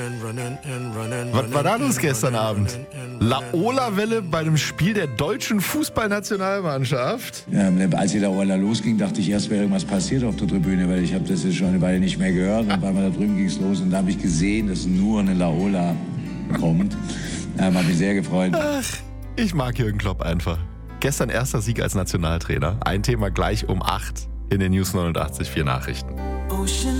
Was war da los gestern Abend? Laola-Welle bei dem Spiel der deutschen Fußballnationalmannschaft? Ja, als die Laola losging, dachte ich erst, wäre irgendwas passiert auf der Tribüne, weil ich habe das jetzt schon eine Weile nicht mehr gehört. Und auf einmal da drüben ging es los und da habe ich gesehen, dass nur eine Laola kommt. Hat mich sehr gefreut. Ach, ich mag Jürgen Klopp einfach. Gestern erster Sieg als Nationaltrainer. Ein Thema gleich um 8 in den News 89 4 Nachrichten.